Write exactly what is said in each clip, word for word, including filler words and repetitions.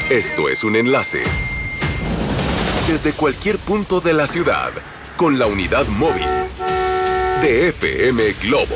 Esto es un enlace desde cualquier punto de la ciudad con la unidad móvil de F M Globo.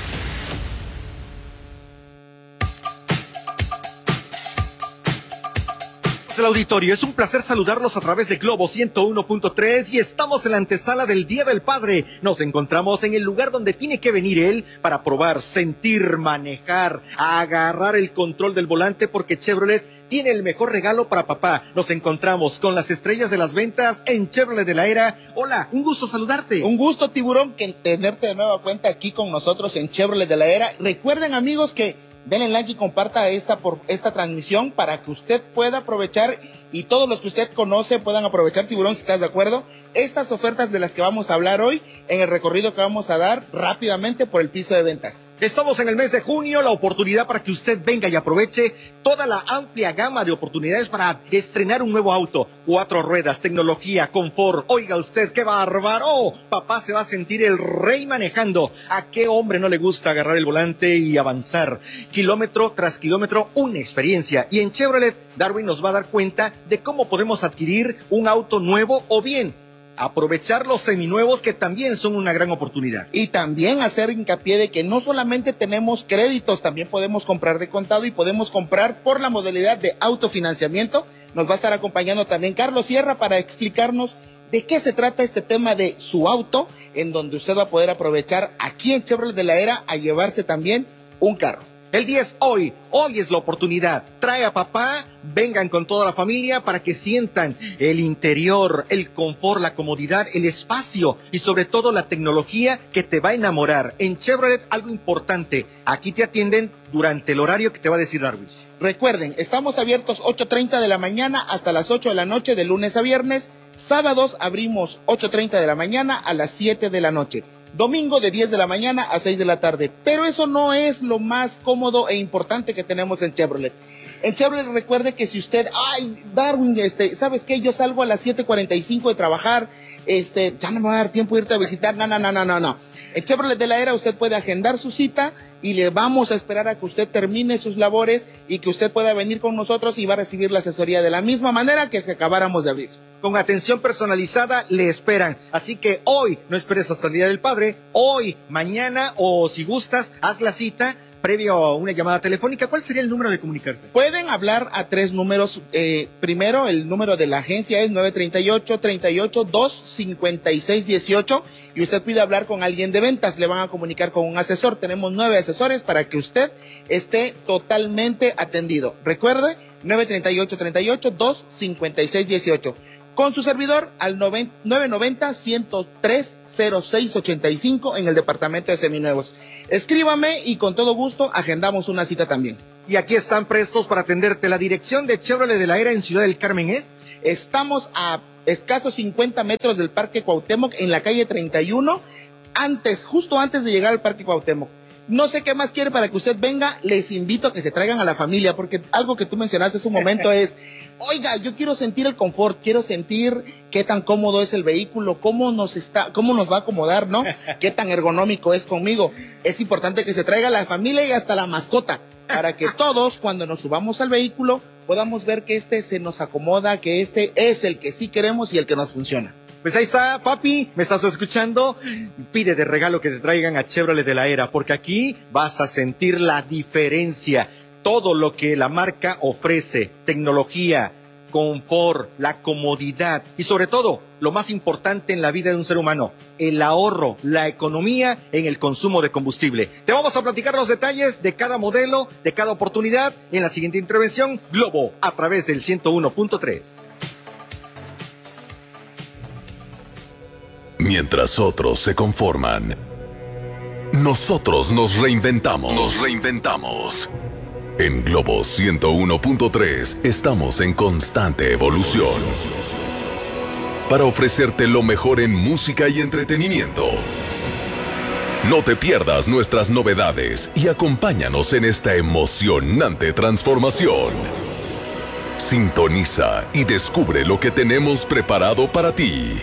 Del auditorio, es un placer saludarlos a través de Globo ciento uno punto tres y estamos en la antesala del Día del Padre. Nos encontramos en el lugar donde tiene que venir él para probar, sentir, manejar, agarrar el control del volante, porque Chevrolet tiene el mejor regalo para papá. Nos encontramos con las estrellas de las ventas en Chevrolet de la Era. Hola, un gusto saludarte. Un gusto, Tiburón, que tenerte de nueva cuenta aquí con nosotros en Chevrolet de la Era. Recuerden, amigos, que denle like y comparta esta, por, esta transmisión para que usted pueda aprovechar y todos los que usted conoce puedan aprovechar, Tiburón, si estás de acuerdo, estas ofertas de las que vamos a hablar hoy en el recorrido que vamos a dar rápidamente por el piso de ventas. Estamos en el mes de junio, la oportunidad para que usted venga y aproveche toda la amplia gama de oportunidades para estrenar un nuevo auto. Cuatro ruedas, tecnología, confort. Oiga usted, qué bárbaro. Oh, papá se va a sentir el rey manejando. ¿A qué hombre no le gusta agarrar el volante y avanzar? Kilómetro tras kilómetro, una experiencia. Y en Chevrolet, Darwin nos va a dar cuenta de cómo podemos adquirir un auto nuevo o bien aprovechar los seminuevos, que también son una gran oportunidad. Y también hacer hincapié de que no solamente tenemos créditos, también podemos comprar de contado y podemos comprar por la modalidad de autofinanciamiento. Nos va a estar acompañando también Carlos Sierra para explicarnos de qué se trata este tema de su auto, en donde usted va a poder aprovechar aquí en Chevrolet de la Era a llevarse también un carro. El día es hoy, hoy es la oportunidad. Trae a papá, vengan con toda la familia para que sientan el interior, el confort, la comodidad, el espacio y sobre todo la tecnología que te va a enamorar. En Chevrolet, algo importante, aquí te atienden durante el horario que te va a decir Darwin. Recuerden, estamos abiertos ocho treinta de la mañana hasta las ocho de la noche de lunes a viernes. Sábados abrimos ocho treinta de la mañana a las siete de la noche. Domingo de diez de la mañana a seis de la tarde. Pero eso no es lo más cómodo e importante que tenemos en Chevrolet. En Chevrolet recuerde que si usted, ay, Darwin, este, ¿sabes qué? Yo salgo a las siete cuarenta y cinco de trabajar, este, ya no me va a dar tiempo de irte a visitar. No, no, no, no, no, no. En Chevrolet de la Era usted puede agendar su cita y le vamos a esperar a que usted termine sus labores y que usted pueda venir con nosotros y va a recibir la asesoría de la misma manera que si acabáramos de abrir. Con atención personalizada le esperan. Así que hoy, no esperes hasta el Día del Padre, hoy, mañana o si gustas, haz la cita previo a una llamada telefónica. ¿Cuál sería el número de comunicarse? Pueden hablar a tres números. Eh, primero, el número de la agencia es nueve treinta y ocho, treinta y ocho, dos cincuenta y seis dieciocho y usted pide hablar con alguien de ventas. Le van a comunicar con un asesor. Tenemos nueve asesores para que usted esté totalmente atendido. Recuerde, nueve treinta y ocho, treinta y ocho, dos cincuenta y seis dieciocho. Con su servidor al nueve noventa, ciento tres, cero seis ochenta y cinco en el departamento de seminuevos. Escríbame y con todo gusto agendamos una cita también. Y aquí están prestos para atenderte. La dirección de Chevrolet de la Era en Ciudad del Carmen es... Estamos a escasos cincuenta metros del Parque Cuauhtémoc en la calle treinta y uno, antes, justo antes de llegar al Parque Cuauhtémoc. No sé qué más quiere para que usted venga. Les invito a que se traigan a la familia, porque algo que tú mencionaste hace un momento es, oiga, yo quiero sentir el confort, quiero sentir qué tan cómodo es el vehículo, cómo nos está, cómo nos va a acomodar, ¿no? Qué tan ergonómico es conmigo. Es importante que se traiga a la familia y hasta la mascota, para que todos, cuando nos subamos al vehículo, podamos ver que este se nos acomoda, que este es el que sí queremos y el que nos funciona. Pues ahí está, papi, ¿me estás escuchando? Pide de regalo que te traigan a Chevrolet de la Era, porque aquí vas a sentir la diferencia. Todo lo que la marca ofrece, tecnología, confort, la comodidad y sobre todo, lo más importante en la vida de un ser humano, el ahorro, la economía en el consumo de combustible. Te vamos a platicar los detalles de cada modelo, de cada oportunidad en la siguiente intervención, Globo, a través del ciento uno punto tres. Mientras otros se conforman, nosotros nos reinventamos. Nos reinventamos. En Globo ciento uno punto tres estamos en constante evolución para ofrecerte lo mejor en música y entretenimiento. No te pierdas nuestras novedades y acompáñanos en esta emocionante transformación. Sintoniza y descubre lo que tenemos preparado para ti.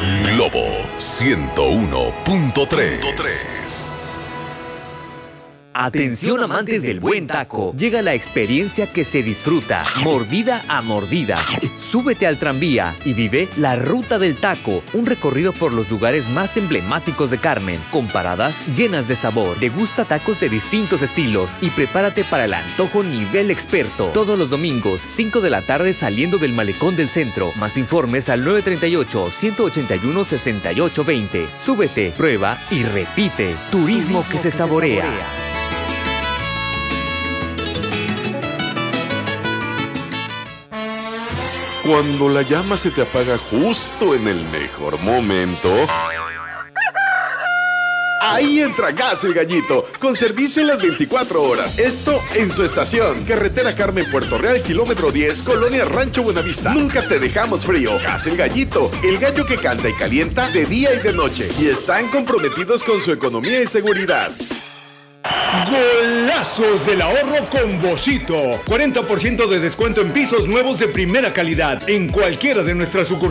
Globo ciento uno punto tres. Atención amantes del buen taco, llega la experiencia que se disfruta, mordida a mordida. Súbete al tranvía y vive la Ruta del Taco, un recorrido por los lugares más emblemáticos de Carmen, con paradas llenas de sabor. Degusta tacos de distintos estilos y prepárate para el antojo nivel experto. Todos los domingos, cinco de la tarde saliendo del Malecón del Centro. Más informes al nueve tres ocho, uno ocho uno, seis ocho dos cero. Súbete, prueba y repite. Turismo, Turismo que, se, que saborea. se saborea. Cuando la llama se te apaga justo en el mejor momento, ahí entra Gas El Gallito, con servicio en las veinticuatro horas. Esto en su estación. Carretera Carmen Puerto Real, kilómetro diez, Colonia Rancho Buenavista. Nunca te dejamos frío. Gas El Gallito, el gallo que canta y calienta de día y de noche. Y están comprometidos con su economía y seguridad. Golazos del ahorro con Boschito. cuarenta por ciento de descuento en pisos nuevos de primera calidad en cualquiera de nuestras sucursales.